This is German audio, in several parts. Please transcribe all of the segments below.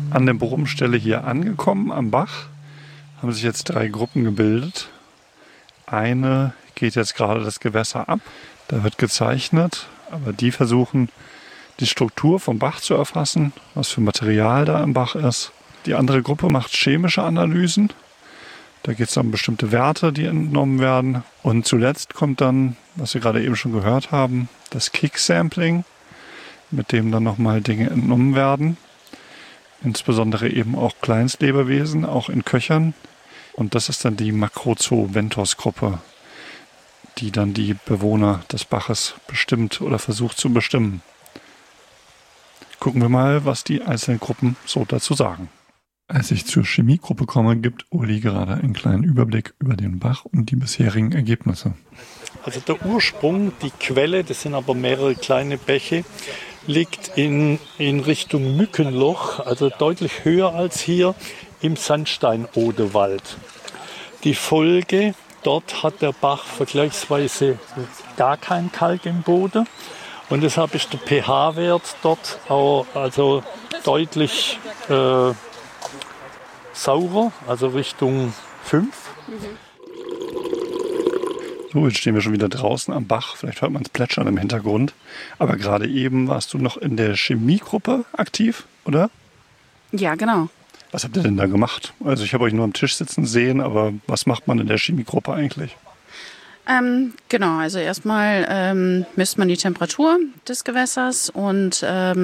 An der Bohrumstelle hier angekommen am Bach haben sich jetzt 3 Gruppen gebildet. Eine geht jetzt gerade das Gewässer ab. Da wird gezeichnet, aber die versuchen, die Struktur vom Bach zu erfassen, was für Material da im Bach ist. Die andere Gruppe macht chemische Analysen. Da geht es um bestimmte Werte, die entnommen werden. Und zuletzt kommt dann, was wir gerade eben schon gehört haben, das Kick-Sampling, mit dem dann nochmal Dinge entnommen werden. Insbesondere eben auch Kleinstlebewesen, auch in Köchern. Und das ist dann die Macrozoobenthos-Gruppe, die dann die Bewohner des Baches bestimmt oder versucht zu bestimmen. Gucken wir mal, was die einzelnen Gruppen so dazu sagen. Als ich zur Chemiegruppe komme, gibt Uli gerade einen kleinen Überblick über den Bach und die bisherigen Ergebnisse. Also der Ursprung, die Quelle, das sind aber mehrere kleine Bäche, liegt in Richtung Mückenloch, also deutlich höher als hier im Sandstein-Odewald. Die Folge, dort hat der Bach vergleichsweise gar kein Kalk im Boden und deshalb ist der pH-Wert dort auch also deutlich saurer, also Richtung 5. So, jetzt stehen wir schon wieder draußen am Bach. Vielleicht hört man es plätschern im Hintergrund. Aber gerade eben warst du noch in der Chemiegruppe aktiv, oder? Ja, genau. Was habt ihr denn da gemacht? Also ich habe euch nur am Tisch sitzen sehen, aber was macht man in der Chemiegruppe eigentlich? Genau, also erstmal misst man die Temperatur des Gewässers und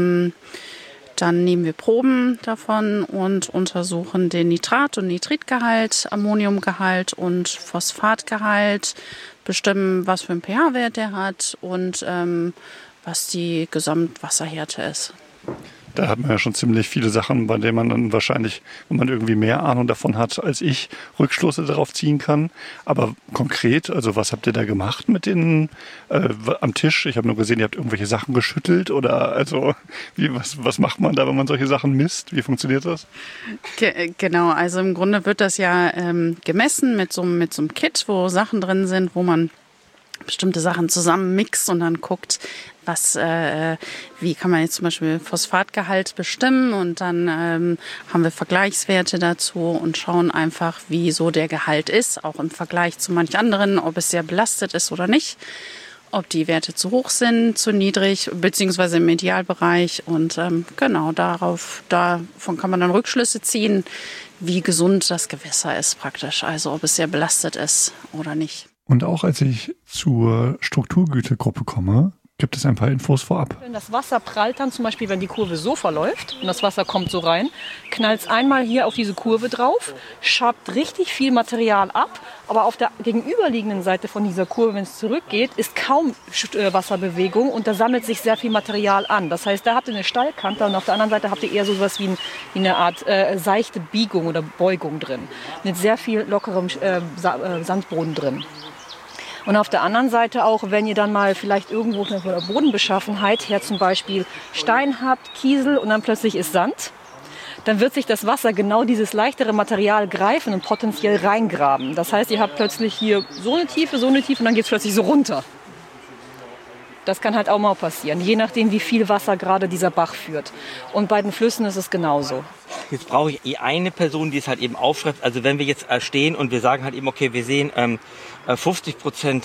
dann nehmen wir Proben davon und untersuchen den Nitrat- und Nitritgehalt, Ammoniumgehalt und Phosphatgehalt, bestimmen, was für einen pH-Wert der hat und was die Gesamtwasserhärte ist. Da hat man ja schon ziemlich viele Sachen, bei denen man dann wahrscheinlich, wenn man irgendwie mehr Ahnung davon hat als ich, Rückschlüsse darauf ziehen kann. Aber konkret, also was habt ihr da gemacht mit denen am Tisch? Ich habe nur gesehen, ihr habt irgendwelche Sachen geschüttelt oder also was macht man da, wenn man solche Sachen misst? Wie funktioniert das? Genau, also im Grunde wird das ja gemessen mit so einem Kit, wo Sachen drin sind, wo man bestimmte Sachen zusammen mixt und dann guckt, wie kann man jetzt zum Beispiel Phosphatgehalt bestimmen und dann haben wir Vergleichswerte dazu und schauen einfach, wie so der Gehalt ist, auch im Vergleich zu manch anderen, ob es sehr belastet ist oder nicht, ob die Werte zu hoch sind, zu niedrig, beziehungsweise im Idealbereich und genau davon kann man dann Rückschlüsse ziehen, wie gesund das Gewässer ist praktisch, also ob es sehr belastet ist oder nicht. Und auch als ich zur Strukturgütegruppe komme, gibt es ein paar Infos vorab. Das Wasser prallt dann zum Beispiel, wenn die Kurve so verläuft und das Wasser kommt so rein, knallt es einmal hier auf diese Kurve drauf, schabt richtig viel Material ab, aber auf der gegenüberliegenden Seite von dieser Kurve, wenn es zurückgeht, ist kaum Wasserbewegung und da sammelt sich sehr viel Material an. Das heißt, da habt ihr eine Steilkante und auf der anderen Seite habt ihr eher so etwas wie eine Art seichte Biegung oder Beugung drin, mit sehr viel lockerem Sandboden drin. Und auf der anderen Seite auch, wenn ihr dann mal vielleicht irgendwo von der Bodenbeschaffenheit her zum Beispiel Stein habt, Kiesel und dann plötzlich ist Sand, dann wird sich das Wasser genau dieses leichtere Material greifen und potenziell reingraben. Das heißt, ihr habt plötzlich hier so eine Tiefe und dann geht es plötzlich so runter. Das kann halt auch mal passieren, je nachdem, wie viel Wasser gerade dieser Bach führt. Und bei den Flüssen ist es genauso. Jetzt brauche ich eine Person, die es halt eben aufschreibt. Also wenn wir jetzt stehen und wir sagen halt eben, okay, wir sehen 50%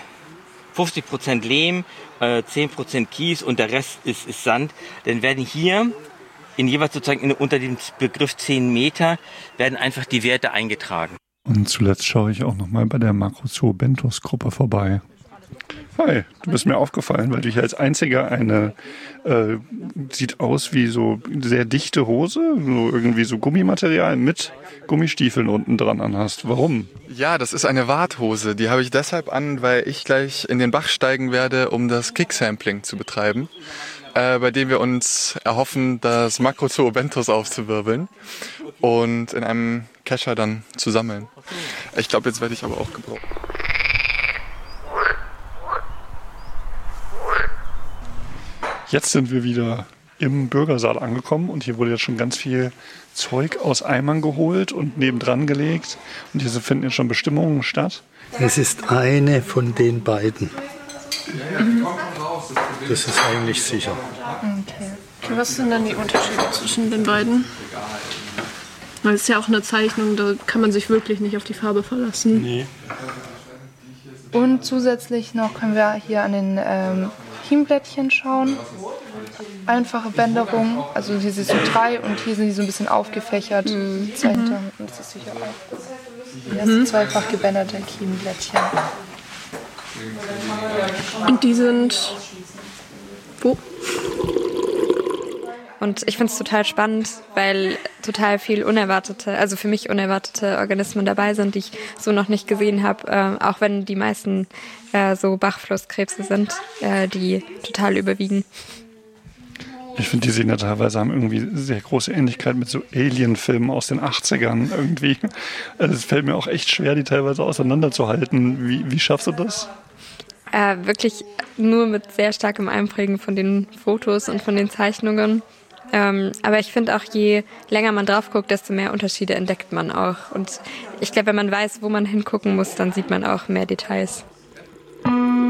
Lehm, 10% Kies und der Rest ist Sand, dann werden hier in jeweils sozusagen unter dem Begriff 10 Meter werden einfach die Werte eingetragen. Und zuletzt schaue ich auch nochmal bei der Macrozoobenthos-Gruppe vorbei. Hi, du bist mir aufgefallen, weil du hier als einziger eine, sieht aus wie so sehr dichte Hose, so irgendwie so Gummimaterial mit Gummistiefeln unten dran anhast. Warum? Ja, das ist eine Warthose. Die habe ich deshalb an, weil ich gleich in den Bach steigen werde, um das Kick-Sampling zu betreiben, bei dem wir uns erhoffen, das Macrozoobenthos aufzuwirbeln und in einem Kescher dann zu sammeln. Ich glaube, jetzt werde ich aber auch gebraucht. Jetzt sind wir wieder im Bürgersaal angekommen und hier wurde jetzt schon ganz viel Zeug aus Eimern geholt und nebendran gelegt. Und hier finden jetzt schon Bestimmungen statt. Es ist eine von den beiden. Das ist eigentlich sicher. Okay. Was sind denn die Unterschiede zwischen den beiden? Weil es ist ja auch eine Zeichnung, da kann man sich wirklich nicht auf die Farbe verlassen. Nee. Und zusätzlich noch können wir hier an den Kiemblättchen schauen. Einfache Bänderung, also hier sind so 3 und hier sind die so ein bisschen aufgefächert. Und das ist sicher auch. Hier sind zweifach gebänderte Kiemblättchen. Und die sind wo? Und ich finde es total spannend, weil total viel also für mich unerwartete Organismen dabei sind, die ich so noch nicht gesehen habe. Auch wenn die meisten so Bachflusskrebse sind, die total überwiegen. Ich finde, die sehen ja teilweise haben irgendwie sehr große Ähnlichkeit mit so Alien-Filmen aus den 80ern irgendwie. Also es fällt mir auch echt schwer, die teilweise auseinanderzuhalten. Wie schaffst du das? Wirklich nur mit sehr starkem Einprägen von den Fotos und von den Zeichnungen. Aber ich finde auch, je länger man drauf guckt, desto mehr Unterschiede entdeckt man auch. Und ich glaube, wenn man weiß, wo man hingucken muss, dann sieht man auch mehr Details.